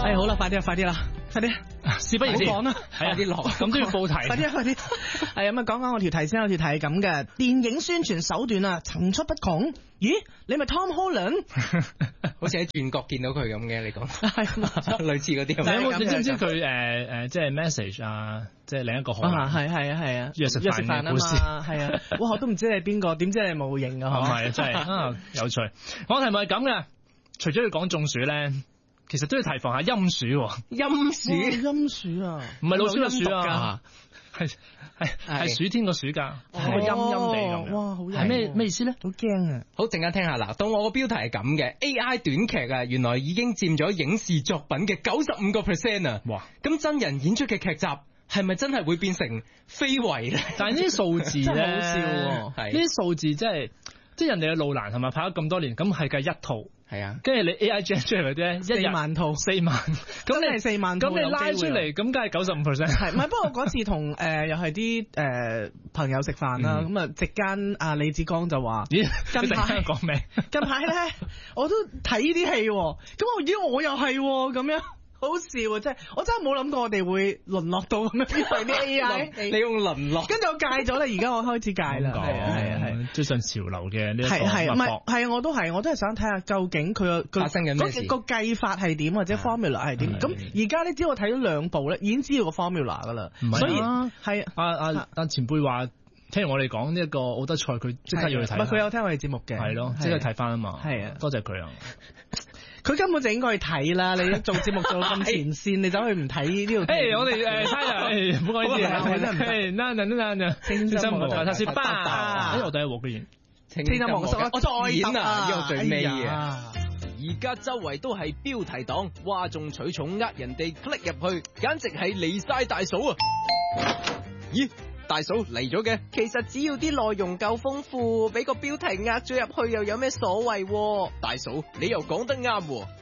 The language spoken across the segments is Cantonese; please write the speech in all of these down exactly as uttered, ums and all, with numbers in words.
哎，好啦，快啲啊，快啲啦，快啲， 事不宜遲， 講啦， 快啲落，咁都要報題。 快啲，快啲。係咁啊，講講我條題先，我條題係咁嘅，電影宣傳手段啊，層出不窮。咦，你咪 Tom Holland？ 好似喺轉角見到佢咁嘅，你講係類似嗰啲。 你有冇？你知唔知佢誒誒，即係 message 啊，即係另一個可能？ 係係啊係啊， 約食飯嘅故事係啊。哇，我都唔知你係邊個，點知你係冇型啊？ 唔係，真係啊，有趣。我題目係咁嘅，除咗要講中暑咧。其實都要提防下陰暑， 陰暑陰暑啊， 唔係老鼠嘅鼠啊，係係係暑天個暑假，個陰陰地咁樣。哇，好係咩咩意思咧？ 好驚啊！ 好，陣間聽下嗱，到我個標題係咁嘅 ，A I 短劇啊，原來已經佔咗影視作品嘅九十五個 percent 啊！哇！咁真人演出嘅劇集係咪真係會變成非遺咧？ 但係呢啲數字咧， 好笑喎！ 係呢啲數字真係。即係人哋嘅路蘭係咪拍咗咁多年，咁係計一套， 係啊， 跟住你 A I generate 出嚟嗰啲咧， 四萬套， 四萬，咁你係四萬套， 咁你拉出嚟，咁梗係九十五 percent。 係，唔係？不過嗰次同誒又係啲誒朋友食飯啦，咁啊席間阿李志剛就話：咦，近排講咩？ 近排咧我都睇呢啲戲，咁我咦我又係咁樣。好笑啊！真係，我真係冇諗過我哋會淪落到咁樣，因為啲 A I， 你用淪落， 跟住我戒咗啦，而家我開始戒啦。係啊係啊係， 追上潮流嘅呢一個係係唔脈係係啊！我都係，我都係想睇下究竟佢個發生緊咩事， 個計法係點或者 formula 係點。咁而家咧，只要我睇咗兩部咧，已經知道個 formula 噶啦。所以係啊啊啊前輩話。聽完我哋講呢一個奧德賽，佢即刻要去睇。 唔係佢有聽我哋節目嘅， 係咯，即刻睇翻啊嘛。 係啊， 多謝佢啊！ 佢根本就應該去睇啦。你做節目做咁前線，你走去唔睇呢度？ 誒，我哋誒，差人，唔好意思啊，誒，嗱嗱嗱嗱，清新無才，他是爸。誒，我第一鑊嘅演， 清新無才，我再演啊，呢個最尾啊！而家周圍都係標題黨，嘩眾取寵，呃人哋 click 入去，簡直係離晒大嫂啊！咦？大嫂嚟咗嘅， 其實只要啲內容夠豐富，俾個標題呃咗入去又有咩所謂？ 大嫂，你又講得啱。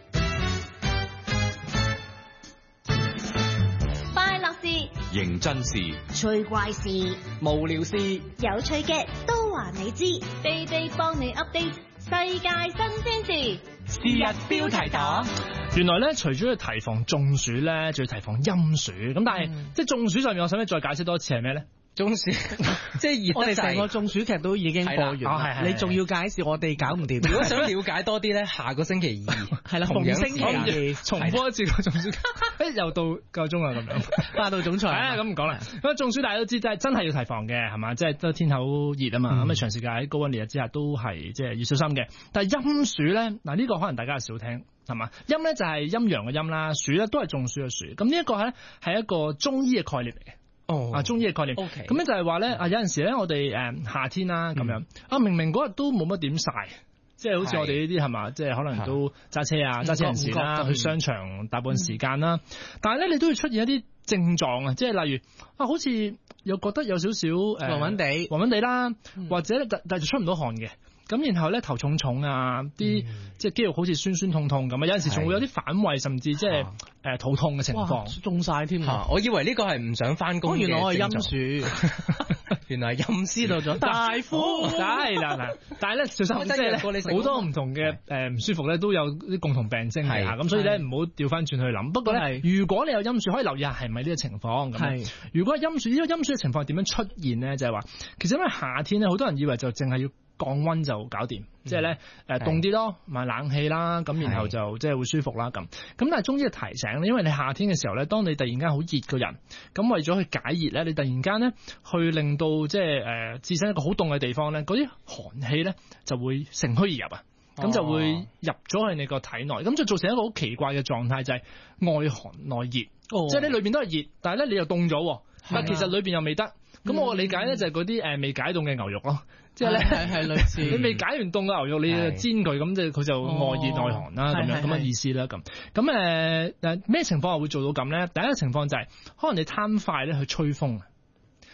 快樂事、 認真事、 趣怪事、 無聊事、 有趣嘅都話你知，地地幫你 update 世界新鮮事。 是日標題黨。 原來咧，除咗要提防中暑咧，仲要提防陰暑。咁但係、嗯、即係中暑上面，我使唔使再解釋多一次係咩咧？ 中暑即係熱， 我哋成個中暑劇都已經播完啦。你仲要介紹，我哋搞唔掂。 如果想了解多啲咧，下個星期二係啦，逢星期二重播一次個中暑劇。誒，又到夠鐘啦，咁樣霸道總裁。係咁唔講啦。咁中暑大家都知，真係真係要提防嘅，係嘛？即係都天口熱啊嘛，咁啊、嗯、長時間喺高溫烈日之下都係即係要小心嘅。但係陰暑咧，嗱、這、呢個可能大家少聽。係嘛？陰咧就係陰陽嘅陰啦，暑咧都係中暑嘅暑。咁呢一個咧係一個中醫嘅概念嚟嘅。哦，啊中醫嘅概念。O K。咁咧就係話咧啊，有陣時咧我哋誒夏天啦咁樣、嗯、啊，明明嗰日都冇乜點曬，即係好似我哋呢啲係嘛，即係可能都揸車啊，揸車人士啦，去商場大部分時間啦。嗯、但係咧你都會出現一啲症狀啊，即係例如啊，好似又覺得有少少誒暈暈地， 暈暈地啦，嗯、或者但但係就出唔到汗嘅。咁然後咧頭重重啊，啲、嗯、即係肌肉好似酸酸痛痛咁啊，有陣時仲會有啲反胃，甚至即係誒肚痛嘅情況， 中晒添啊！ 我以為呢個係唔想翻工嘅， 原來我係陰暑， 原來係陰知道咗大夫， 係啦嗱，但係咧小心即係咧好多唔同嘅誒唔舒服咧都有啲共同病徵嘅，咁所以咧唔好調翻轉去諗。不過咧，如果你有陰暑，可以留意下係咪呢個情況咁。係如果係陰暑，呢個陰暑嘅情況係點樣出現咧？就係話其實因為夏天咧，好多人以為就淨係要降溫就搞掂，即係咧誒凍啲咯，買冷氣啦，咁然後就即係會舒服啦咁。咁但係中醫嘅提醒咧，因為你夏天嘅時候咧，當你突然間好熱個人，咁為咗去解熱咧，你突然間咧去令到即係誒置身一個好凍嘅地方咧，嗰啲寒氣咧就會乘虛而入啊，咁、哦、就會入咗去你個體內，咁就造成一個好奇怪嘅狀態，就係、是、外寒內熱，哦、即係你裏邊都係熱，但係咧你又凍咗，但係其實裏邊又未得。咁、嗯、我理解咧就係嗰啲誒未解凍嘅牛肉咯，即係咧係係類似你未解完凍嘅牛肉，你就煎佢，咁即係佢就外熱內寒啦，咁、哦、樣咁嘅意思啦，咁咁誒誒咩情況下會做到咁咧？第一個情況就係、是、可能你貪快咧去吹風，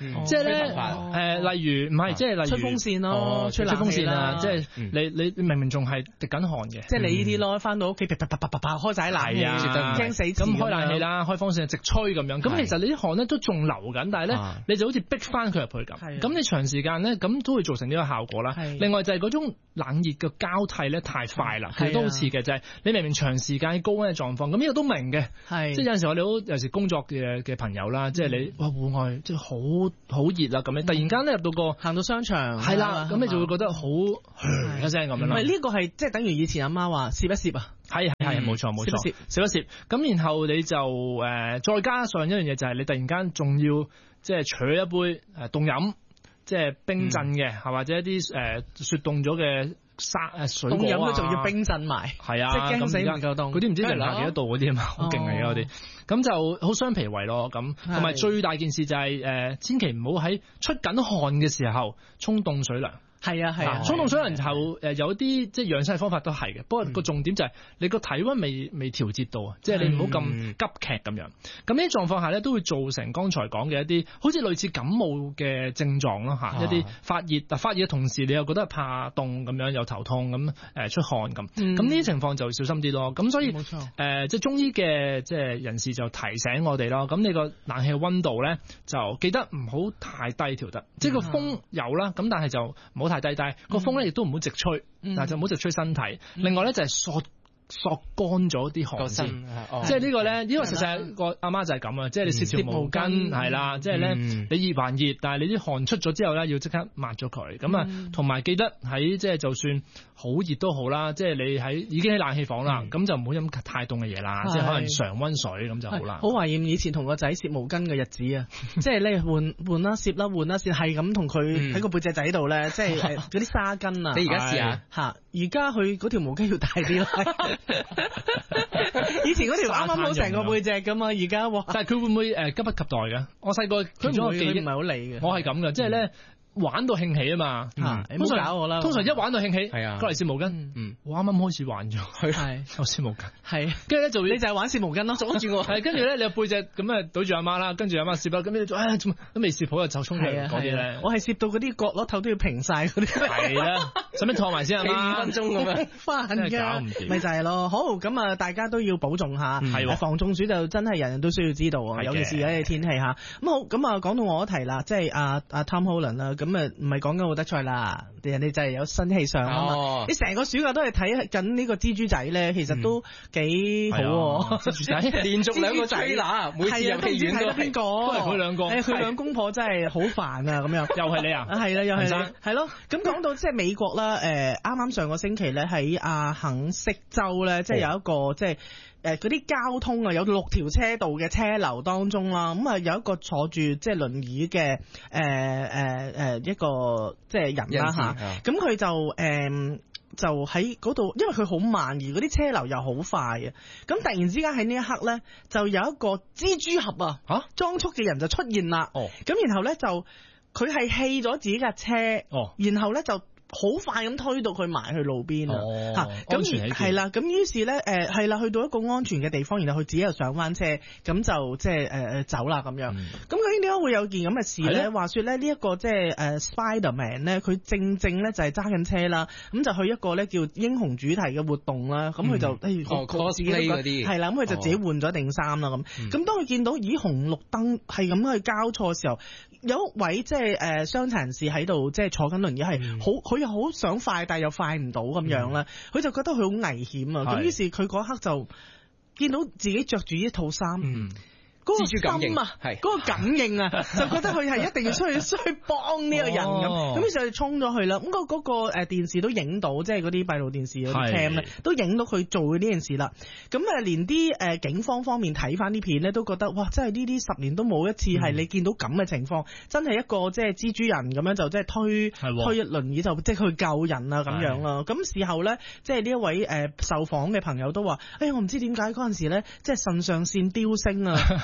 即係咧誒，例如唔係即係例如吹風扇咯，吹吹風扇啊，即係你你明明仲係滴緊汗嘅， 即係你呢啲咯，翻到屋企啪啪啪啪啪啪開晒冷氣，絕對唔驚死。 咁開冷氣啦，開風扇直吹咁樣，咁其實你啲汗咧都仲流緊，但係咧你就好似逼翻佢入去咁。咁你長時間咧，咁都會造成呢個效果啦。另外就係嗰種冷熱嘅交替咧太快啦，其實都好似嘅，就係你明明長時間喺高溫嘅狀況，咁呢個都明嘅。即係有陣時我哋好有時工作嘅嘅朋友啦，即係你哇戶外即係好好熱啦咁樣，突然間咧入到個行到商場係啦，咁你就會覺得好一聲咁樣咯。 唔係呢個係即係等於以前阿媽話攝一攝啊，係係係冇錯冇錯，攝一攝。咁然後你就誒再加上一樣嘢就係你突然間仲要即係取一杯誒凍飲，即係冰鎮嘅，係或者一啲誒雪凍咗嘅沙誒水果啊， 凍飲都仲要冰鎮埋， 係啊， 即係驚死唔夠凍。 嗰啲唔知零下幾多度嗰啲啊嘛，好勁嚟嘅嗰啲。咁就好傷脾胃咯。咁同埋最大件事就係誒，千祈唔好喺出緊汗嘅時候沖凍水涼。係啊係啊，沖凍水涼後誒有啲即係養生嘅方法都係嘅，不過個重點就係你個體溫未未調節到啊，即係你唔好咁急劇咁樣。咁呢啲狀況下咧都會造成剛才講嘅一啲好似類似感冒嘅症狀咯嚇，一啲發熱，但發熱嘅同時你又覺得怕凍咁樣，又頭痛咁誒出汗咁，咁呢啲情況就小心啲咯。咁所以誒即係中醫嘅即係人士就提醒我哋咯，咁你個冷氣嘅溫度咧就記得唔好太低調得，即係個風有啦，咁但係就唔好太低，但係個風咧亦都唔好直吹，但係就唔好直吹身體。另外咧就係索索乾咗啲汗先，即係呢個咧，呢個實際個阿媽就係咁啊，即係你攝條毛巾係啦，即係咧你熱還熱，但係你啲汗出咗之後咧要即刻抹咗佢。咁啊，同埋記得喺即係就算好熱都好啦，即係你喺已經喺冷氣房啦，咁就唔好飲太凍嘅嘢啦，即係可能常溫水咁就好啦。 好懷念以前同個仔攝毛巾嘅日子啊，即係咧換換啦攝啦換啦攝，係咁同佢喺個背脊仔度咧，即係誒嗰啲紗巾啊。 你而家試下嚇，而家佢嗰條毛巾要大啲啦。以前嗰條啱啱好成個背脊噶嘛，而家但係佢會唔會誒急不及待嘅？我細個其中一個記憶唔係好理嘅， 我係咁嘅，即係咧。玩到興起啊嘛， 你唔好搞我啦。 通常一玩到興起， 係啊， 過嚟攝毛巾，嗯，我啱啱開始玩咗，係有攝毛巾， 係， 跟住咧就你就係玩攝毛巾咯，阻住我。 係，跟住咧你背脊咁啊對住阿媽啦，跟住阿媽攝啦，咁你做，唉，做乜都未攝好就衝入嚟嗰啲咧。 我係攝到嗰啲角落頭都要平晒嗰啲。 係啦，使乜拖埋先啊？ 幾分鐘咁樣，翻真係搞唔掂。 咪就係咯，好咁啊，大家都要保重下，係防中暑就真係人人都需要知道啊，尤其是而家嘅天氣嚇。咁好，咁啊講到我一題啦，即係阿阿 Tom Holland 啦，咁啊唔係講奧德賽啦，人哋就係有新氣象啊嘛！哦、你成個暑假都係睇緊呢個蜘蛛仔咧，其實都幾好喎。蜘蛛仔連續兩個仔啦，每次入戲院都係邊個？ 都係佢兩個。 係佢兩公婆真係好煩啊！咁樣又係你啊？ 係啦，又係你。係咯。咁講到即係美國啦，誒啱啱上個星期咧喺阿肯色州咧，即係有一個即係。誒嗰啲交通啊，有六條車道嘅車流當中啦，咁啊有一個坐住即係輪椅嘅誒誒誒一個即係人啦嚇，咁佢就誒、呃、就喺嗰度，因為佢好慢，而嗰啲車流又好快啊，咁突然之間喺呢一刻咧，就有一個蜘蛛俠啊嚇裝束嘅人就出現啦，哦，咁然後咧就佢係棄咗自己架車，哦，然後咧就。好快咁推到佢埋去路邊啊！嚇、哦，咁係啦，咁於是咧誒係啦，去到一個安全嘅地方，然後佢自己又上翻車，咁就即係誒誒走啦咁樣。咁究竟點解會有件咁嘅事咧？話說咧呢一個即係誒 Spiderman 咧，佢正正咧就係揸緊車啦，咁就去一個咧叫英雄主題嘅活動啦。咁佢就誒個自己嗰啲係啦，咁佢就自己換咗定衫啦咁。咁當佢見到咦紅綠燈係咁去交錯嘅時候，有一位即係誒傷殘人士喺度即係坐緊輪椅係好佢。又好想快，但係又快唔到咁樣啦。佢、嗯、就覺得佢好危險啊。咁於是佢嗰刻就見到自己着住呢套衫，嗰、嗯、個心啊，嗰、嗰個感應啊，就覺得佢係一定要出去出去幫呢個人咁。咁於、哦、是佢就衝咗去啦。咁、嗰、嗰個誒、嗰個、電視都影到，即係嗰啲閉路電視嗰啲 cam 咧，都影到佢做呢件事啦。咁誒連啲誒警方方面睇翻啲片咧，都覺得哇！真係呢啲十年都冇一次係你見到咁嘅情況，嗯、真係一個即係蜘蛛人咁樣就即係推推一輪椅就即係去救人啊咁樣啦。咁事後咧，即係呢一位誒受訪嘅朋友都話：哎呀，我唔知點解嗰陣時咧，即係腎上腺飆升啊！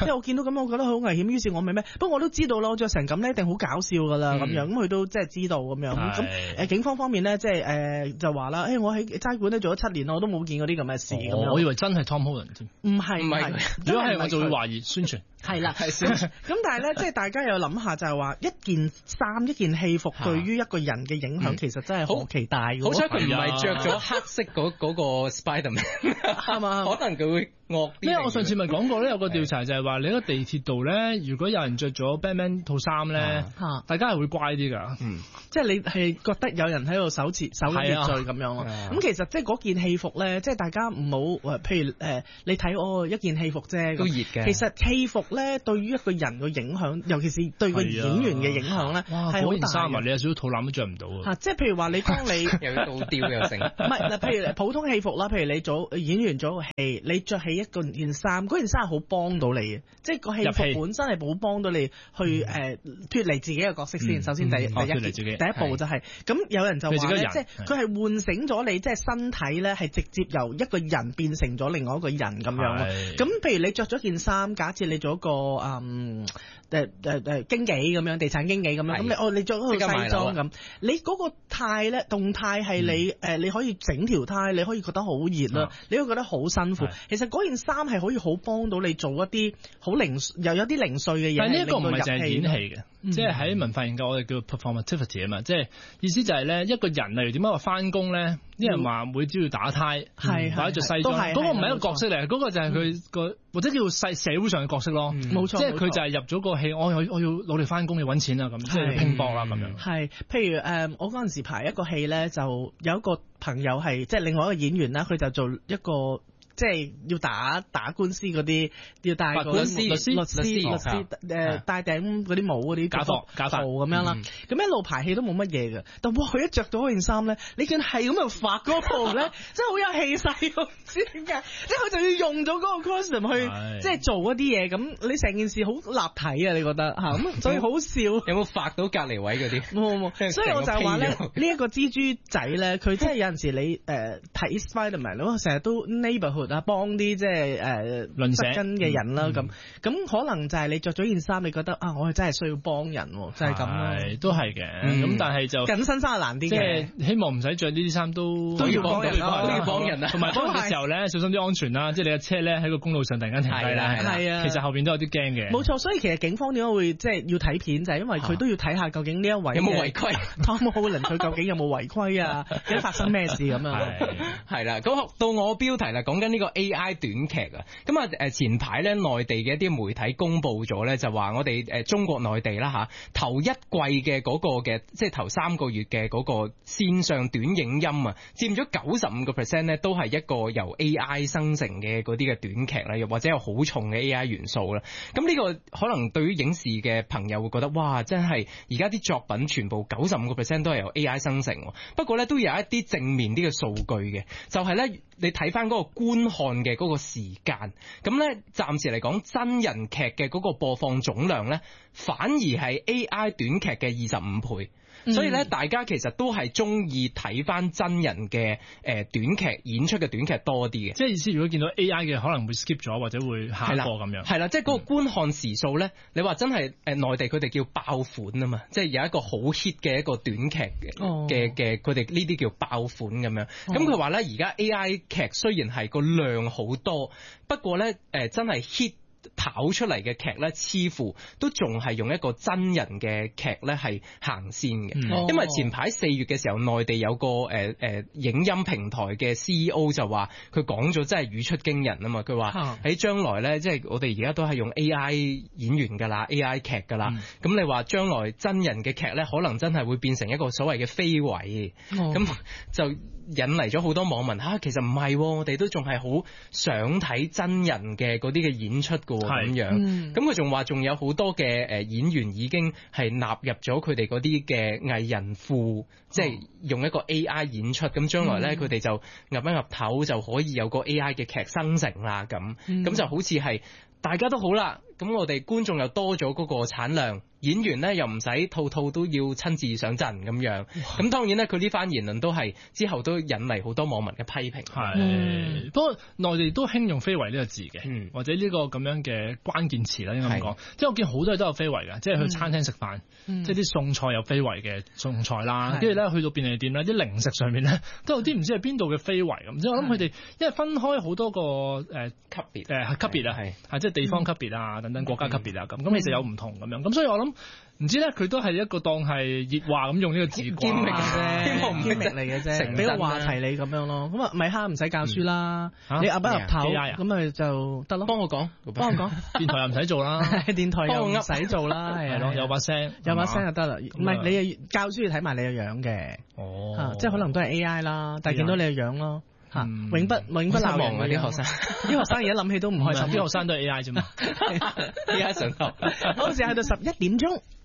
係我見到咁，我覺得好危險，於是我咪咩？不過我都知道咯，我着成咁咧，一定好搞笑㗎啦咁樣。咁佢都即係知道咁樣。咁誒警方方面咧，即係誒就話啦，誒我喺齋館咧做咗七年，我都冇見過啲咁嘅事咁樣。 我以為真係 Tom Holland 添。 唔係唔係， 如果係我就會懷疑宣傳。 係啦，係宣傳。咁但係咧，即係大家又諗下，就係話一件衫、一件戲服對於一個人嘅影響，其實真係好奇大嘅。 好彩佢唔係着咗黑色嗰嗰個 Spiderman，係嘛？可能佢會惡啲。 因為我上次咪講過咧，有個調查就係話，你喺地鐵度咧，如果有人着咗 Batman 套衫咧，大家係會乖啲㗎。 嗯，即係你係覺得有人喺度守節守秩序咁樣咯。咁其實即係嗰件戲服咧，即係大家唔好譬如誒，你睇哦一件戲服啫， 都熱嘅。 其實戲服咧對於一個人嘅影響，尤其是對個演員嘅影響咧，係好大。衫啊，你有少少肚腩都着唔到啊！即係譬如話你當你又要倒吊又成， 唔係嗱，譬如普通戲服啦，譬如你做演員做戲，你着起一個件衫，嗰件衫係好幫到你嘅，即係個戲服本身係好幫到你去誒脫離自己嘅角色先。首先第第一第一步就係咁，有人就話咧，即係佢係喚醒咗你，即係身體咧係直接由一個人變成咗另外一個人咁樣咯。咁譬如你着咗件衫，假設你做一個嗯誒誒誒經紀咁樣，地產經紀咁樣，咁你哦你着嗰套西裝咁，你嗰個態咧動態係你誒、嗯呃、你可以整條呔，你可以覺得好熱啦，嗯、你會覺得好辛苦。其實嗰件衫係可以好幫到你做一啲好零又有啲零碎嘅嘢。 但呢一個唔係淨係演戲嘅。即係喺文化研究，我哋叫 performativity 啊嘛，即係意思就係咧，一個人例如點解話翻工咧？啲人話每朝要打呔，係或者着西裝，嗰個唔係一個角色嚟，嗰個就係佢個或者叫細社會上嘅角色咯。冇錯，即係佢就係入咗個戲，我我我要努力翻工，要揾錢啊咁，即係拼搏啦咁樣。係，譬如誒，我嗰陣時排一個戲咧，就有一個朋友係即係另外一個演員啦，佢就做一個。即係要打打官司嗰啲，要戴個律師律師律師律師誒戴頂嗰啲帽嗰啲假髮假髮咁樣啦。咁一路排戲都冇乜嘢嘅，但哇佢一着到嗰件衫咧，你見係咁又發嗰套咧，真係好有氣勢，唔知點解，即係佢就要用咗嗰個 costume 去即係做一啲嘢，咁你成件事好立體啊！你覺得嚇咁，所以好笑。有冇發到隔離位嗰啲？冇冇冇。所以我就係話咧，呢一個蜘蛛仔咧，佢真係有陣時你誒睇 Spiderman 咯，成日都 neighborhood。啊，幫啲即係誒鄰跟嘅人啦，咁咁、嗯、可能就係你着咗件衫，你覺得啊，我係真係需要幫人，就係咁咯。都係嘅，咁、嗯、但係就緊身衫係難啲嘅，即係希望唔使着呢啲衫都都要幫人，都要幫人啊。同埋幫嘅時候咧，小心啲安全啦。即係你嘅車咧喺個公路上突然間停低啦，係啊，其實後邊都有啲驚嘅。冇錯，所以其實警方點解會即係要睇片，就係、是、因為佢都要睇下究竟呢一位有冇違規，Tom Holland 佢究竟有冇違規啊？究竟發生咩事咁啊？係啦，咁到我標題啦，講緊呢個 A I 短劇啊，咁啊誒前排咧內地嘅一啲媒體公佈咗咧，就話我哋誒中國內地啦嚇頭一季嘅嗰個嘅即係頭三個月嘅嗰個線上短影音啊，佔咗九十五個 percent 咧，都係一個由 A I 生成嘅嗰啲嘅短劇啦，又或者有好重嘅 A I 元素啦。咁呢個可能對於影視嘅朋友會覺得哇，真係而家啲作品全部九十五個 percent 都係由 A I 生成。不過咧都有一啲正面啲嘅數據嘅，就係咧你睇翻嗰個觀看嘅嗰個時間，咁咧暫時嚟講真人劇嘅嗰個播放總量咧，反而係 A I 短劇嘅二十五倍。所以咧，大家其實都係中意睇翻真人嘅誒短劇演出嘅短劇多啲嘅。即係意思，如果見到 A I 嘅可能會 skip 咗或者會下播咁樣。係啦，即係嗰個觀看時數咧，你話真係誒內地佢哋叫爆款啊嘛，即係有一個好 hit 嘅一個短劇嘅嘅，佢哋呢啲叫爆款咁樣。咁佢話咧，而家 A I 劇雖然係個量好多，不過咧誒真係 hit。跑出嚟嘅劇咧，似乎都仲係用一個真人嘅劇咧係行先嘅。嗯、因為前排四月嘅時候，內地有個誒誒、呃、影音平台嘅 C E O 就話，佢講咗真係語出驚人啊嘛！佢話喺將來咧，即係我哋而家都係用 A I 演員㗎啦，A I 劇㗎啦。咁、嗯、你話將來真人嘅劇咧，可能真係會變成一個所謂嘅非遺。咁、哦、就引嚟咗好多網民嚇、啊，其實唔係、哦，我哋都仲係好想睇真人嘅嗰啲嘅演出㗎。咁樣，咁佢仲話仲有好多嘅誒演員已經係納入咗佢哋嗰啲嘅藝人庫，即係用一個 A I 演出。咁將來咧，佢哋就岌一岌頭就可以有個 A I 嘅劇生成啦。咁咁就好似係大家都好啦， 咁我哋觀眾又多咗嗰個產量，演員咧又唔使套套都要親自上陣咁樣。咁當然咧，佢呢番言論都係之後都引嚟好多網民嘅批評。 係、嗯，不過內地都興用非遺呢個字嘅，嗯、或者呢個咁樣嘅關鍵詞啦，應該咁講。即係我見好多嘢都有非遺嘅，即係去餐廳食飯，嗯、即係啲餸菜有非遺嘅餸菜啦，跟住咧去到便利店咧，啲零食上面咧都有啲唔知係邊度嘅非遺咁。即係我諗佢哋因為分開好多個誒、呃、級別誒、呃、級別啊，係係即係地方級別啊、嗯、等等國家級別啊咁，咁其實有唔同咁樣。咁所以我諗。唔知咧，佢都係一個當係熱話咁用呢個字掛， 兼明啫，兼明嚟嘅啫，俾個話題你咁樣咯。咁啊，米哈唔使教書啦，你岌一岌頭咁咪就得咯。幫我講，幫我講，電台又唔使做啦，電台又唔使做啦，係咯，有把聲，有把聲就得啦。唔係你又教書要睇埋你個樣嘅，哦，即係可能都係 A I 啦，但係見到你個樣咯。吓，永不永不難忘啊！啲學生，啲學生而家諗起都唔開心，啲學生都係 A I 啫嘛，A I 上頭。好，時間去到十一點鐘。